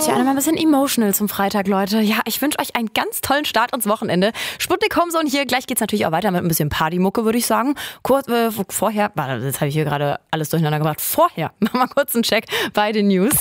Tja, mal ein bisschen emotional zum Freitag, Leute. Ja, ich wünsche euch einen ganz tollen Start ins Wochenende. Sputnik Homezone hier. Gleich geht's natürlich auch weiter mit ein bisschen Partymucke, würde ich sagen. Vorher, jetzt habe ich hier gerade alles durcheinander gemacht. Vorher, machen wir kurz einen Check bei den News.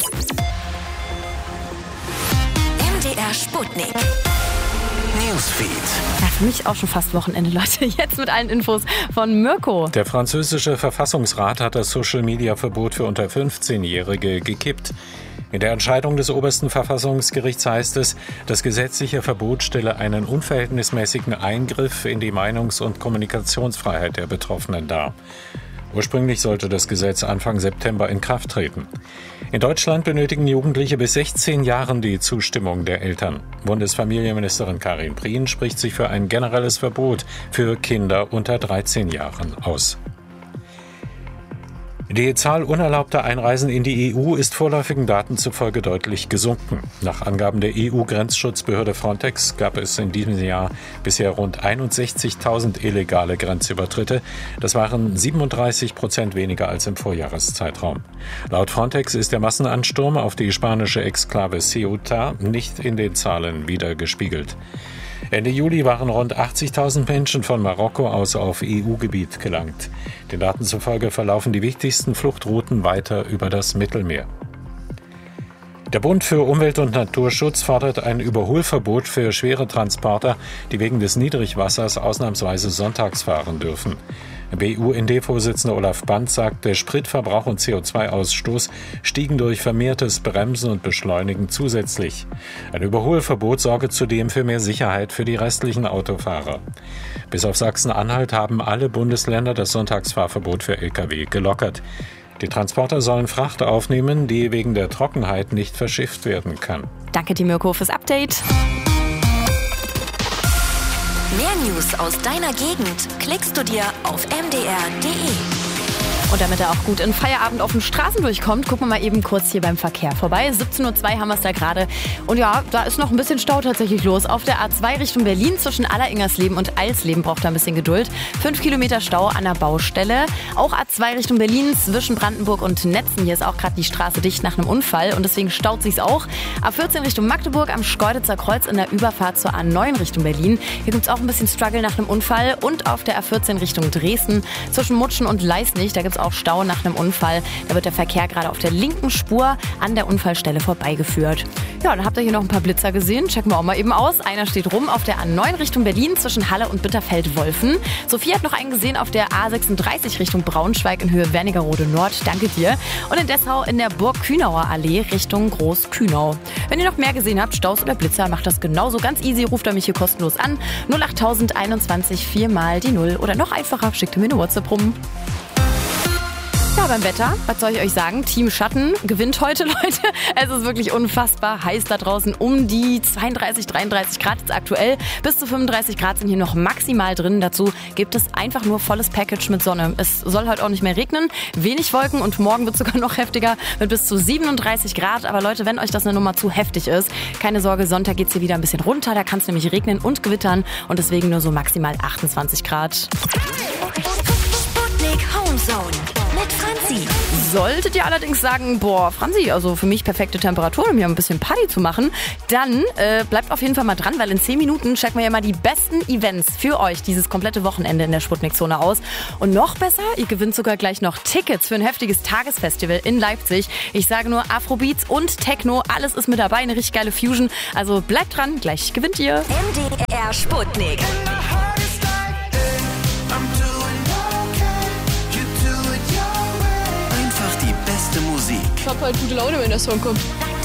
MDR Sputnik. Newsfeed. Ja, für mich auch schon fast Wochenende, Leute. Jetzt mit allen Infos von Mirko. Der französische Verfassungsrat hat das Social-Media-Verbot für unter 15-Jährige gekippt. In der Entscheidung des obersten Verfassungsgerichts heißt es, das gesetzliche Verbot stelle einen unverhältnismäßigen Eingriff in die Meinungs- und Kommunikationsfreiheit der Betroffenen dar. Ursprünglich sollte das Gesetz Anfang September in Kraft treten. In Deutschland benötigen Jugendliche bis 16 Jahren die Zustimmung der Eltern. Bundesfamilienministerin Karin Prien spricht sich für ein generelles Verbot für Kinder unter 13 Jahren aus. Die Zahl unerlaubter Einreisen in die EU ist vorläufigen Daten zufolge deutlich gesunken. Nach Angaben der EU-Grenzschutzbehörde Frontex gab es in diesem Jahr bisher rund 61.000 illegale Grenzübertritte. Das waren 37% weniger als im Vorjahreszeitraum. Laut Frontex ist der Massenansturm auf die spanische Exklave Ceuta nicht in den Zahlen widergespiegelt. Ende Juli waren rund 80.000 Menschen von Marokko aus auf EU-Gebiet gelangt. Den Daten zufolge verlaufen die wichtigsten Fluchtrouten weiter über das Mittelmeer. Der Bund für Umwelt und Naturschutz fordert ein Überholverbot für schwere Transporter, die wegen des Niedrigwassers ausnahmsweise sonntags fahren dürfen. BUND-Vorsitzender Olaf Bandt sagt, der Spritverbrauch und CO2-Ausstoß stiegen durch vermehrtes Bremsen und Beschleunigen zusätzlich. Ein Überholverbot sorge zudem für mehr Sicherheit für die restlichen Autofahrer. Bis auf Sachsen-Anhalt haben alle Bundesländer das Sonntagsfahrverbot für Lkw gelockert. Die Transporter sollen Fracht aufnehmen, die wegen der Trockenheit nicht verschifft werden kann. Danke dir, Mirko, fürs Update. Mehr News aus deiner Gegend klickst du dir auf mdr.de. Und damit er auch gut in Feierabend auf den Straßen durchkommt, gucken wir mal eben kurz hier beim Verkehr vorbei. 17:02 Uhr haben wir es da gerade. Und ja, da ist noch ein bisschen Stau tatsächlich los. Auf der A2 Richtung Berlin zwischen Alleringersleben und Alsleben braucht er ein bisschen Geduld. 5 Kilometer Stau an der Baustelle. Auch A2 Richtung Berlin zwischen Brandenburg und Netzen. Hier ist auch gerade die Straße dicht nach einem Unfall und deswegen staut sich's auch. A14 Richtung Magdeburg am Schkeuditzer Kreuz in der Überfahrt zur A9 Richtung Berlin. Hier gibt's auch ein bisschen Struggle nach einem Unfall. Und auf der A14 Richtung Dresden zwischen Mutschen und Leisnig. Da gibt's auch Stau nach einem Unfall. Da wird der Verkehr gerade auf der linken Spur an der Unfallstelle vorbeigeführt. Ja, dann habt ihr hier noch ein paar Blitzer gesehen. Checken wir auch mal eben aus. Einer steht rum auf der A9 Richtung Berlin zwischen Halle und Bitterfeld-Wolfen. Sophie hat noch einen gesehen auf der A36 Richtung Braunschweig in Höhe Wernigerode Nord. Danke dir. Und in Dessau in der Burg-Kühnauer Allee Richtung Groß-Kühnau. Wenn ihr noch mehr gesehen habt, Staus oder Blitzer, macht das genauso ganz easy. Ruft er mich hier kostenlos an. 08021 4 mal die 0 oder noch einfacher, schickt mir eine WhatsApp rum. Ja, beim Wetter, was soll ich euch sagen? Team Schatten gewinnt heute, Leute. Es ist wirklich unfassbar heiß da draußen. Um die 32, 33 Grad jetzt aktuell. Bis zu 35 Grad sind hier noch maximal drin. Dazu gibt es einfach nur volles Package mit Sonne. Es soll heute auch nicht mehr regnen. Wenig Wolken und morgen wird es sogar noch heftiger mit bis zu 37 Grad. Aber Leute, wenn euch das eine Nummer zu heftig ist, keine Sorge, Sonntag geht es hier wieder ein bisschen runter. Da kann es nämlich regnen und gewittern und deswegen nur so maximal 28 Grad. Sputnik Homezone mit Franzi. Solltet ihr allerdings sagen, boah, Franzi, also für mich perfekte Temperatur, um hier ein bisschen Party zu machen, dann bleibt auf jeden Fall mal dran, weil in 10 Minuten checken wir ja mal die besten Events für euch dieses komplette Wochenende in der Sputnik-Zone aus. Und noch besser, ihr gewinnt sogar gleich noch Tickets für ein heftiges Tagesfestival in Leipzig. Ich sage nur Afrobeats und Techno, alles ist mit dabei, eine richtig geile Fusion. Also bleibt dran, gleich gewinnt ihr. MDR Sputnik. Einfach die beste Musik. Ich hab halt gute Laune, wenn der Song kommt.